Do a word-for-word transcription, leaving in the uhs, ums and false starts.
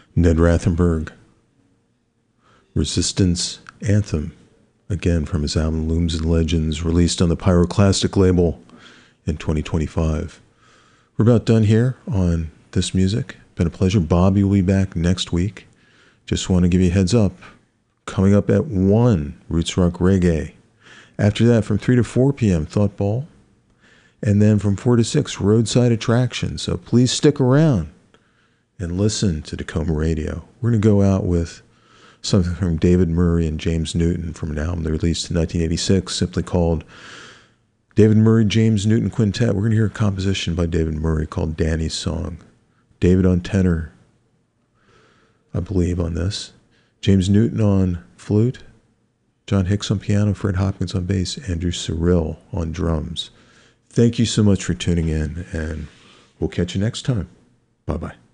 Ned Rothenberg, Resistance Anthem, again from his album Looms and Legends, released on the Pyroclastic label in twenty twenty-five. We're about done here on This Music. Been a pleasure. Bobby will be back next week. Just want to give you a heads up. Coming up at one, Roots Rock Reggae. After that, from three to four p.m., Thought Ball. And then from four to six, Roadside Attraction. So please stick around and listen to Tacoma Radio. We're going to go out with something from David Murray and James Newton from an album they released in nineteen eighty-six, simply called David Murray, James Newton Quintet. We're going to hear a composition by David Murray called Danny's Song. David on tenor, I believe, on this. James Newton on flute. John Hicks on piano. Fred Hopkins on bass. Andrew Cyril on drums. Thank you so much for tuning in, and we'll catch you next time. Bye-bye.